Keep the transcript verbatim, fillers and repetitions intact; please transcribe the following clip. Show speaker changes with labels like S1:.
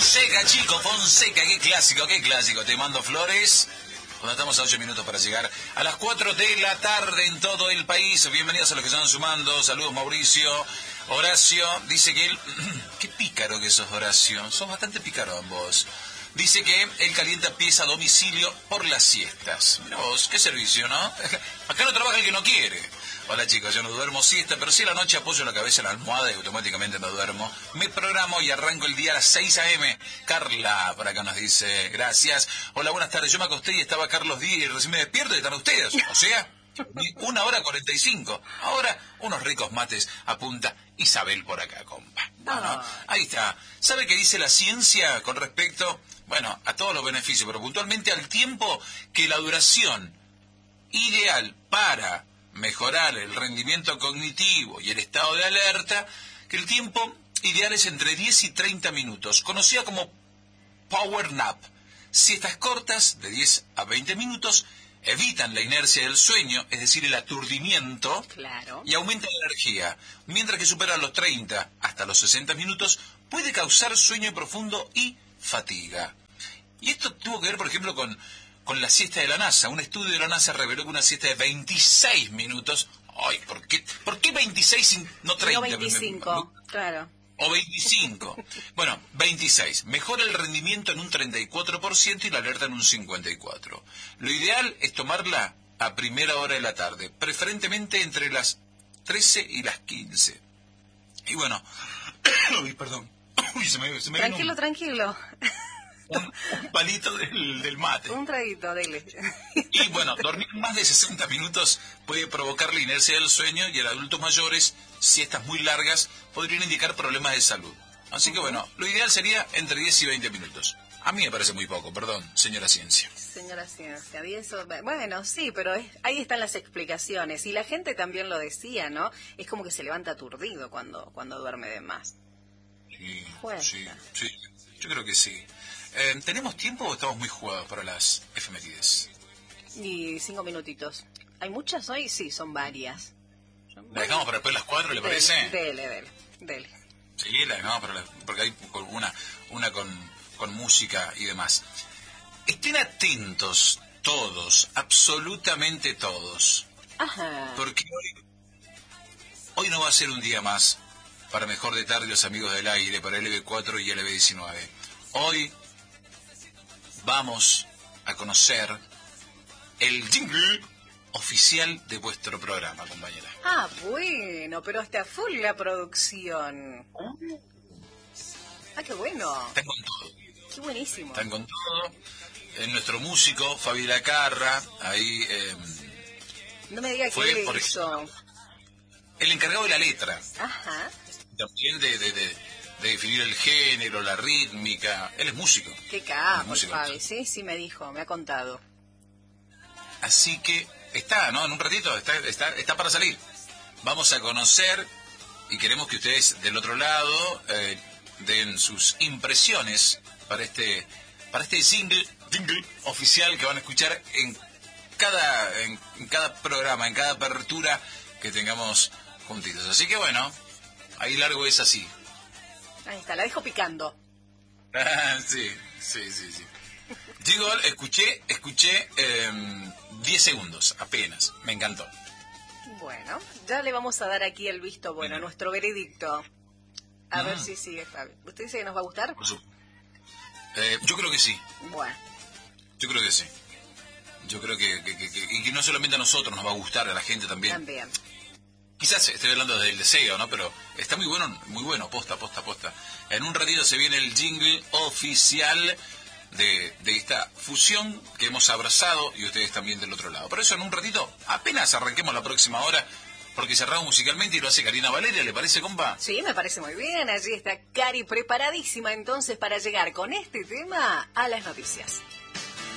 S1: Fonseca, chico, Fonseca, qué clásico, qué clásico. Te mando flores. Cuando estamos a ocho minutos para llegar a las cuatro de la tarde en todo el país. Bienvenidos a los que están sumando. Saludos, Mauricio. Horacio dice que él... Qué pícaro que sos, Horacio. Sos bastante pícaro ambos. Dice que él calienta pies a domicilio por las siestas. Mirá vos, qué servicio, ¿no? Acá no trabaja el que no quiere. Hola chicos, yo no duermo siesta, pero si a la noche apoyo la cabeza en la almohada y automáticamente no duermo. Me programo y arranco el día a las seis a eme Carla, por acá nos dice, gracias. Hola, buenas tardes, yo me acosté y estaba Carlos Díaz y recién me despierto y están ustedes. O sea, una hora cuarenta y cinco. Ahora, unos ricos mates apunta Isabel por acá, compa. Bueno, ahí está. ¿Sabe qué dice la ciencia con respecto, bueno, a todos los beneficios, pero puntualmente al tiempo que la duración ideal para mejorar el rendimiento cognitivo y el estado de alerta, que el tiempo ideal es entre diez y treinta minutos, conocida como power nap. Siestas cortas de diez a veinte minutos evitan la inercia del sueño, es decir, el aturdimiento,
S2: claro,
S1: y aumentan la energía, mientras que superar los treinta hasta los sesenta minutos puede causar sueño profundo y fatiga. Y esto tuvo que ver, por ejemplo, con con la siesta de la NASA. Un estudio de la NASA reveló que una siesta de veintiséis minutos... Ay, ¿por qué, ¿por qué veintiséis y no treinta?
S2: No veinticinco,
S1: me, me,
S2: claro.
S1: O veinticinco. Bueno, veintiséis. Mejora el rendimiento en un treinta y cuatro por ciento y la alerta en un cincuenta y cuatro por ciento. Lo ideal es tomarla a primera hora de la tarde, preferentemente entre las trece y las quince. Y bueno... Uy, perdón. Uy, se me, se me
S2: tranquilo,
S1: un...
S2: tranquilo.
S1: Un, un palito del, del mate.
S2: Un traguito, dele.
S1: Y bueno, dormir más de sesenta minutos puede provocar la inercia del sueño y en adultos mayores, siestas muy largas, podrían indicar problemas de salud. Así que bueno, lo ideal sería entre diez y veinte minutos. A mí me parece muy poco, perdón, señora Ciencia.
S2: Señora Ciencia, diez, bueno, sí, pero es, ahí están las explicaciones. Y la gente también lo decía, ¿no? Es como que se levanta aturdido cuando, cuando duerme de más.
S1: Sí, sí, sí, yo creo que sí. Eh, ¿Tenemos tiempo o estamos muy jugados para las efemérides?
S2: Y cinco minutitos. ¿Hay muchas hoy? Sí, son varias. Son
S1: ¿La dejamos para después de las cuatro, le parece?
S2: Dele, dele, dele.
S1: Sí, la dejamos para las... porque hay una, una con, con música y demás. Estén atentos todos, absolutamente todos.
S2: Ajá.
S1: Porque hoy, hoy no va a ser un día más para Mejor de Tarde los amigos del aire, para L B cuatro y L B diecinueve. Hoy vamos a conocer el jingle oficial de vuestro programa, compañera.
S2: Ah, bueno, pero está full la producción. Ah, qué bueno.
S1: Están con todo.
S2: Qué buenísimo.
S1: Están con todo. Eh, nuestro músico, Fabi Lacarra, ahí... Eh,
S2: no me diga
S1: fue,
S2: qué
S1: por
S2: hizo.
S1: El encargado de la letra.
S2: Ajá.
S1: También de... de, de de definir el género, la rítmica. Él es músico.
S2: Qué capo, Fabi. Sí, sí me dijo, me ha contado.
S1: Así que está, ¿no? En un ratito está, está, está para salir. Vamos a conocer y queremos que ustedes del otro lado eh, den sus impresiones para este para este jingle, jingle oficial que van a escuchar en cada en, en cada programa, en cada apertura que tengamos juntitos. Así que bueno, ahí largo es así.
S2: Ahí está, la dejo picando.
S1: sí, sí, sí, sí. Digo, escuché, escuché eh, diez segundos, apenas. Me encantó.
S2: Bueno, ya le vamos a dar aquí el visto bueno, a nuestro veredicto. A mm. ver si sigue, Fabi. ¿Usted dice que nos va a gustar?
S1: Eh, yo creo que sí.
S2: Bueno.
S1: Yo creo que sí. Yo creo que, que, que, que... Y que no solamente a nosotros nos va a gustar, a la gente también.
S2: También.
S1: Quizás estoy hablando desde el deseo, ¿no? Pero está muy bueno, muy bueno, posta, posta, posta. En un ratito se viene el jingle oficial de, de esta fusión que hemos abrazado y ustedes también del otro lado. Por eso en un ratito, apenas arranquemos la próxima hora, porque cerramos musicalmente y lo hace Karina Valeria, ¿le parece, compa?
S2: Sí, me parece muy bien. Allí está Cari preparadísima entonces para llegar con este tema a las noticias.